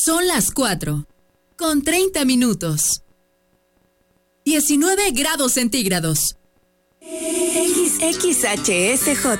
Son las 4, con 30 minutos. 19 grados centígrados. XHSJ